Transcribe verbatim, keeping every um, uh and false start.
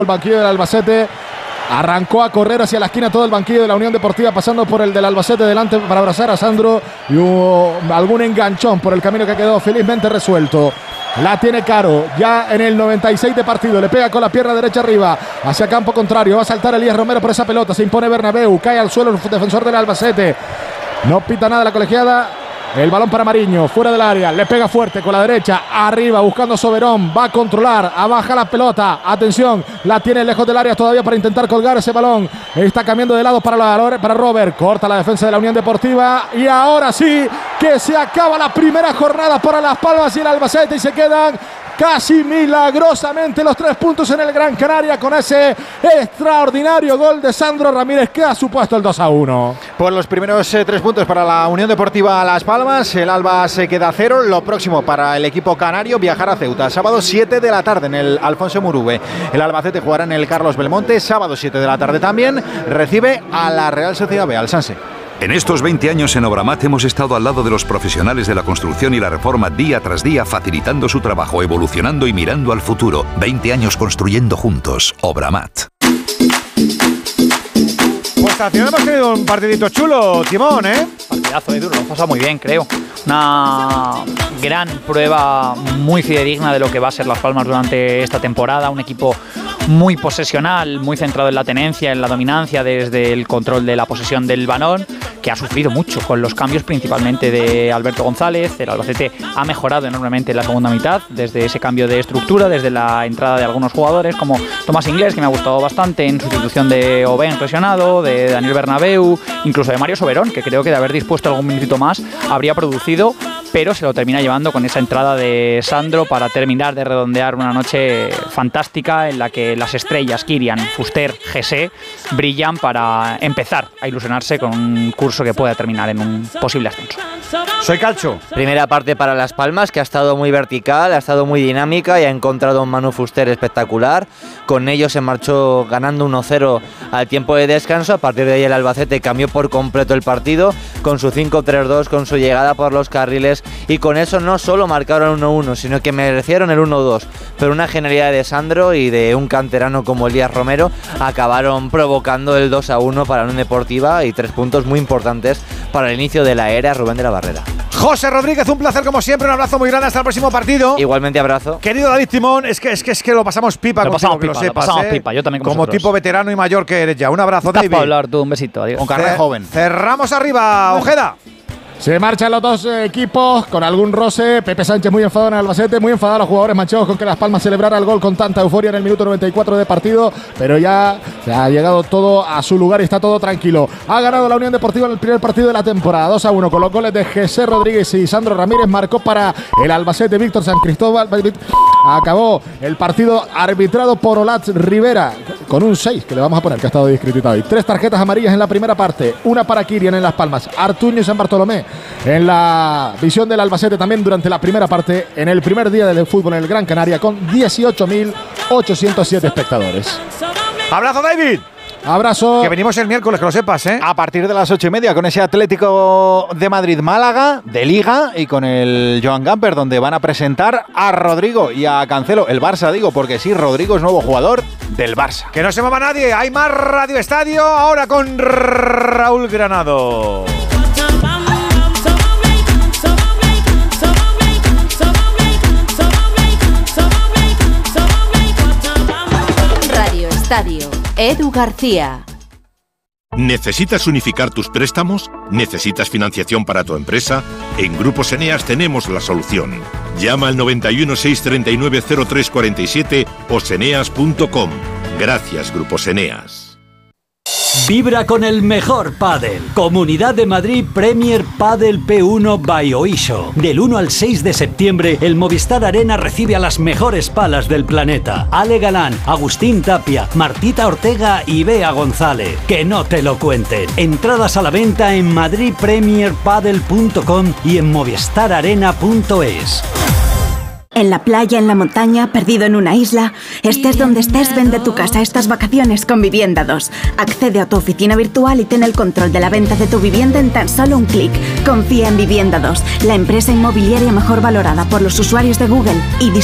El banquillo del Albacete arrancó a correr hacia la esquina todo el banquillo de la Unión Deportiva, pasando por el del Albacete delante para abrazar a Sandro, y hubo algún enganchón por el camino que quedó felizmente resuelto. La tiene Caro, ya en el noventa y seis de partido, le pega con la pierna derecha arriba, hacia campo contrario, va a saltar Elías Romero por esa pelota, se impone Bernabéu, cae al suelo el defensor del Albacete, no pita nada la colegiada. El balón para Mariño, fuera del área, le pega fuerte con la derecha, arriba buscando Soberón, va a controlar, abaja la pelota, atención, la tiene lejos del área todavía para intentar colgar ese balón, está cambiando de lado para, la, para Robert, corta la defensa de la Unión Deportiva y ahora sí que se acaba la primera jornada para Las Palmas y el Albacete y se quedan casi milagrosamente los tres puntos en el Gran Canaria con ese extraordinario gol de Sandro Ramírez que ha supuesto el dos a uno. Por los primeros eh, tres puntos para la Unión Deportiva Las Palmas, el Alba se queda a cero. Lo próximo para el equipo canario, viajar a Ceuta, sábado siete de la tarde en el Alfonso Murube. El Albacete jugará en el Carlos Belmonte, sábado siete de la tarde también, recibe a la Real Sociedad B, al Sanse. En estos veinte años en Obramat hemos estado al lado de los profesionales de la construcción y la reforma día tras día, facilitando su trabajo, evolucionando y mirando al futuro. veinte años construyendo juntos. Obramat. Pues al final hemos tenido un partidito chulo, Timón, ¿eh? Partidazo, Edu, lo hemos pasado muy bien, creo. Una gran prueba muy fidedigna de lo que va a ser Las Palmas durante esta temporada. Un equipo muy posesional, muy centrado en la tenencia, en la dominancia desde el control de la posesión del balón, que ha sufrido mucho con los cambios principalmente de Alberto González. El Albacete ha mejorado enormemente en la segunda mitad, desde ese cambio de estructura, desde la entrada de algunos jugadores como Tomás Inglés, que me ha gustado bastante, en sustitución de Oben lesionado, de Daniel Bernabéu, incluso de Mario Soberón, que creo que de haber dispuesto algún minutito más habría producido, pero se lo termina llevando con esa entrada de Sandro para terminar de redondear una noche fantástica en la que las estrellas Kirian, Fuster, Gese brillan para empezar a ilusionarse con un curso que pueda terminar en un posible ascenso. Soy Calcho. Primera parte para Las Palmas, que ha estado muy vertical, ha estado muy dinámica y ha encontrado un Manu Fuster espectacular. Con ello se marchó ganando uno cero al tiempo de descanso. A partir de ahí el Albacete cambió por completo el partido con su cinco tres dos, con su llegada por los carriles, y con eso no solo marcaron uno uno, sino que merecieron el uno dos. Pero una genialidad de Sandro y de un canterano como Elías Romero acabaron provocando el dos a uno para la Unión Deportiva y tres puntos muy importantes para el inicio de la era Rubén de la Barrera. José Rodríguez, un placer como siempre, un abrazo muy grande, hasta el próximo partido. Igualmente abrazo. Querido David Timón, es que es que es que lo pasamos pipa, lo contigo, pasamos que pipa, lo sepas, lo pasamos ¿eh? pipa, yo también como vosotros. tipo veterano y mayor que eres ya. Un abrazo, David. Para hablar tú, un besito, adiós. Con carrera joven. Cerramos arriba, Ojeda. Se marchan los dos equipos con algún roce. Pepe Sánchez muy enfadado en el Albacete, muy enfadado a los jugadores manchados con que Las Palmas celebrara el gol con tanta euforia en el minuto noventa y cuatro de partido, pero ya se ha llegado todo a su lugar y está todo tranquilo. Ha ganado la Unión Deportiva en el primer partido de la temporada, dos a uno, con los goles de José Rodríguez y Sandro Ramírez. Marcó para el Albacete Víctor San Cristóbal. Acabó el partido arbitrado por Olatz Rivera con un seis que le vamos a poner, que ha estado discreditado. Y tres tarjetas amarillas en la primera parte, una para Kirian en Las Palmas, Artuño y San Bartolomé en la visión del Albacete también durante la primera parte, en el primer día del fútbol en el Gran Canaria, con dieciocho mil ochocientos siete espectadores. Abrazo, David. Abrazo. Que venimos el miércoles, que lo sepas, ¿eh? A partir de las ocho y media con ese Atlético de Madrid-Málaga de Liga y con el Joan Gamper, donde van a presentar a Rodrigo y a Cancelo. El Barça, digo, porque sí, Rodrigo es nuevo jugador del Barça. Que no se mueva nadie, hay más Radio Estadio ahora con Raúl Granado. Radio Estadio. Edu García. ¿Necesitas unificar tus préstamos? ¿Necesitas financiación para tu empresa? En Grupos Eneas tenemos la solución. Llama al noventa y uno, seiscientos treinta y nueve, cero tres cuarenta y siete o seneas punto com. Gracias, Grupos Eneas. Vibra con el mejor pádel. Comunidad de Madrid Premier Padel P uno by Oisho. Del uno al seis de septiembre, el Movistar Arena recibe a las mejores palas del planeta. Ale Galán, Agustín Tapia, Martita Ortega y Bea González. Que no te lo cuenten. Entradas a la venta en madrid premier padel punto com y en movistar arena punto es. En la playa, en la montaña, perdido en una isla, estés donde estés, vende tu casa estas vacaciones con Vivienda dos. Accede a tu oficina virtual y ten el control de la venta de tu vivienda en tan solo un clic. Confía en Vivienda dos, la empresa inmobiliaria mejor valorada por los usuarios de Google y